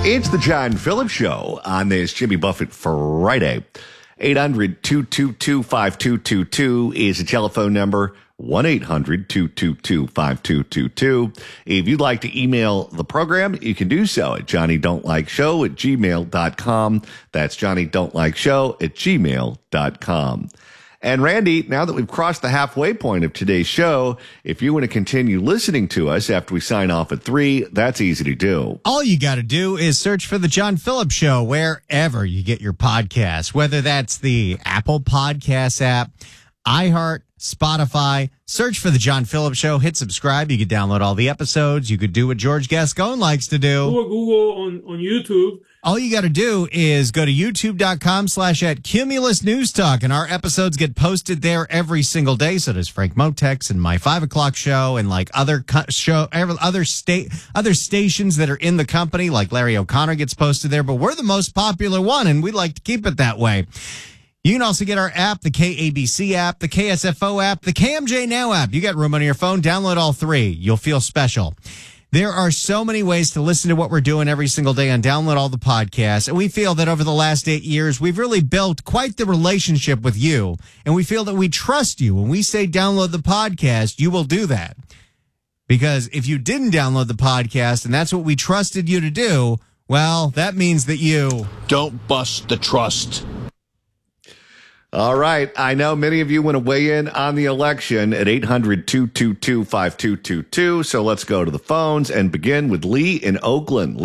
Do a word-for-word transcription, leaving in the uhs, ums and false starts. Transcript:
It's the John Phillips Show on this Jimmy Buffett Friday. eight hundred, two two two, five two two two is the telephone number. one eight hundred, two two two, five two two two. If you'd like to email the program, you can do so at johnny don't like show at gmail dot com. That's johnny don't like show at gmail dot com. And Randy, now that we've crossed the halfway point of today's show, if you want to continue listening to us after we sign off at three, that's easy to do. All you got to do is search for the John Phillips Show wherever you get your podcasts, whether that's the Apple Podcasts app, iHeart, Spotify. Search for the John Phillips Show. Hit subscribe. You could download all the episodes. You could do what George Gascon likes to do. Or Google on, on YouTube. All you got to do is go to youtube.com slash at Cumulus News Talk, and our episodes get posted there every single day. So does Frank Motex and my five o'clock show and like other co- show, other state, other stations that are in the company, like Larry O'Connor gets posted there. But we're the most popular one, and we'd like to keep it that way. You can also get our app, the K A B C app, the K S F O app, the K M J Now app. You got room on your phone. Download all three. You'll feel special. There are so many ways to listen to what we're doing every single day and download all the podcasts. And we feel that over the last eight years, we've really built quite the relationship with you. And we feel that we trust you. When we say download the podcast, you will do that. Because if you didn't download the podcast and that's what we trusted you to do, well, that means that you don't bust the trust. All right. I know many of you want to weigh in on the election at eight hundred, two two two, five two two two. So let's go to the phones and begin with Lee in Oakland.